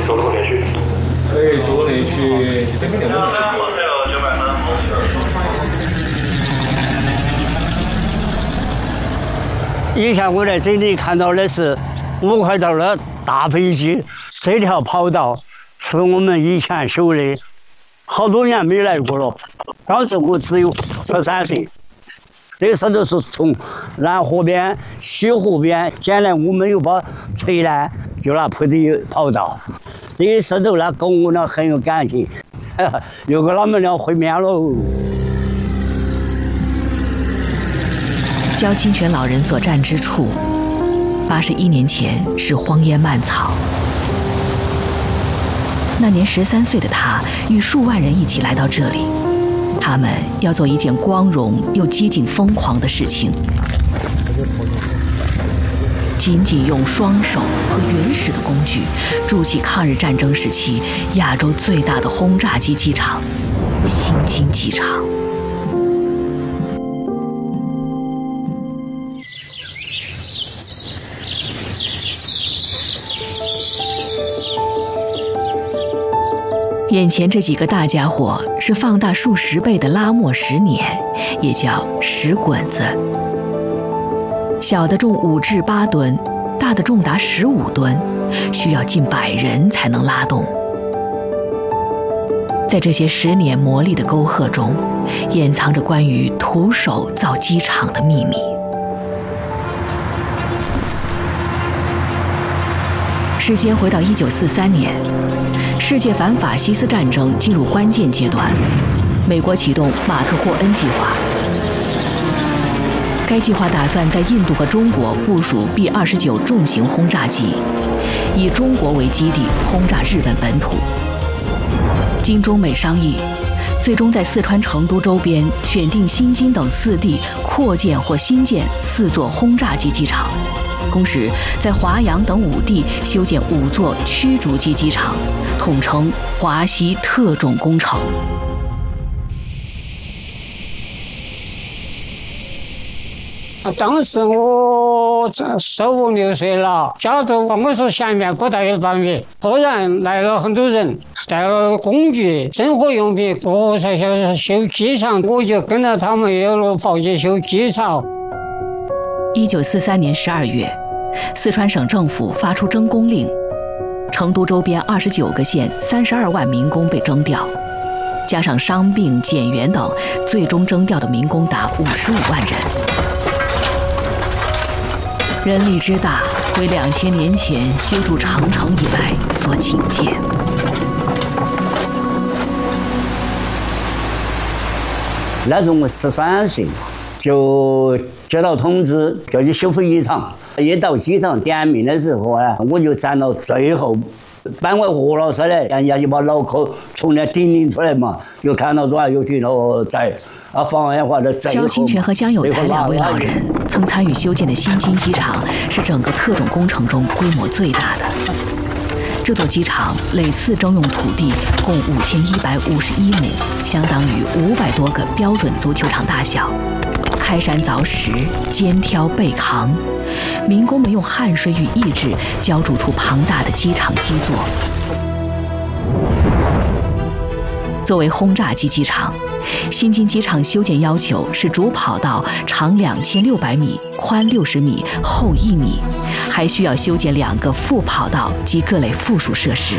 走路连续。 走路连续。 以前我在这里看到的是5块头的大飞机，这条跑道是我们以前修的，好多年没来过了。当时我只有13岁。这个石头是从南河边、西湖边捡来，我们又把锤烂，就拿铺的跑道。这些石头呢，跟我呢很有感情，又跟他们俩会面喽。 焦清泉老人所站之处，81年前是荒烟蔓草。那年13岁的他，与数万人一起来到这里。他们要做一件光荣又几近疯狂的事情，仅仅用双手和原始的工具，筑起抗日战争时期亚洲最大的轰炸机机场——新津机场。眼前这几个大家伙是放大数10倍的拉莫石碾，也叫石滚子。小的重5至8吨，大的重达15吨，需要近100人才能拉动。在这些石碾磨砺的沟壑中，掩藏着关于徒手造机场的秘密。时间回到1943年。世界反法西斯战争进入关键阶段，美国启动马特霍恩计划。该计划打算在印度和中国部署 B-29重型轰炸机，以中国为基地轰炸日本本土。经中美商议，最终在四川成都周边选定新津等4地扩建或新建4座轰炸机机场。同时，在华阳等5地修建5座驱逐机机场，统称华西特种工程。 当时我15、16岁了，家住办公室前面不大一方米，突然来了很多人，带了工具、生活用品，各才是修机场，我就跟着他们一路跑去修机场。 1943年12月，四川省政府发出征工令，成都周边29个县32万民工被征调，加上伤病、减员等，最终征调的民工达55万人。人力之大，为2000年前修筑长城以来所仅见。 那时候我13岁。就接到通知，叫去修复机场。一到机场点名的时候啊，我就站到最后，班委何老师呢，人家就把脑壳从那顶领出来嘛，就看到左右群头在放烟花的最后。 焦清泉和江有才2位老人曾参与修建的新津机场，是整个特种工程中规模最大的。这座机场累次征用土地共5151亩，相当于500多个标准足球场大小。开山凿石，肩挑背扛，民工们用汗水与意志浇筑出庞大的机场基座。作为轰炸机机场，新津机场修建要求是主跑道长2600米，宽60米，厚1米，还需要修建2个副跑道及各类附属设施。